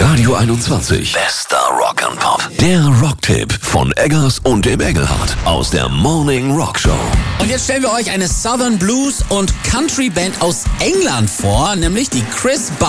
Radio 21. Bester Rock and Pop. Der Rocktipp von Eggers und dem Engelhardt aus der Morning Rock Show. Und jetzt stellen wir euch eine Southern Blues und Country Band aus England vor, nämlich die Chris Barnes